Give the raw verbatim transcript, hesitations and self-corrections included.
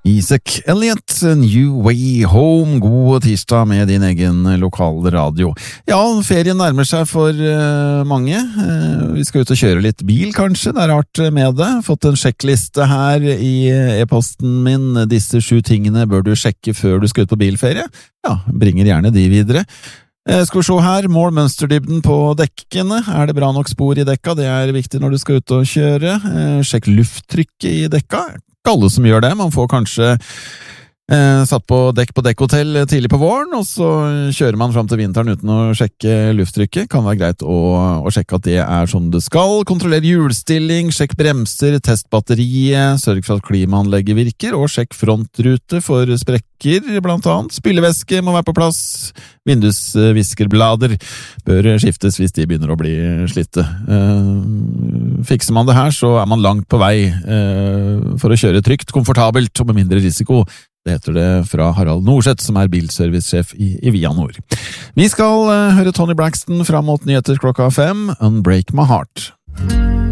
Isaac Elliott, New Way Home, god tirsdag med din egen lokale radio. Ja, ferien nærmer seg for uh, mange. Uh, vi skal ut og kjøre litt bil, kanskje. Det er rart med det. Fått en sjekkliste her i e-posten min. Disse sju tingene bør du sjekke før du skal ut på bilferie. Ja, bringer gjerne de videre. Uh, skal vi se her, mål mønsterdybden på dekkene. Er det bra nok spor i dekka? Det er viktig når du skal ut og kjøre. Uh, sjekk lufttrykket i dekka. Ikke alle som gjør det, man får kanskje eh, satt på dekk på dekkhotell tidlig på våren, og så kjører man frem til vinteren uten å sjekke lufttrykket. Kan være greit å, å sjekke at det er som det skal. Kontroller hjulstilling, sjekk bremser, test batteriet, sørg for at klimaanlegget virker, og sjekk frontrute for sprekker, blant annet. Spylevæske må være på plass, vindusviskerblader bør skiftes hvis de begynner å bli slitte. Eh, fikser man det her, så er man langt på vei eh, for å kjøre trygt, komfortabelt og med mindre risiko. Det heter det fra Harald Norseth, som er bilservicesjef i, i Vianor. Vi skal uh, høre Tony Braxton fram mot nyheter klokka fem, Unbreak My Heart.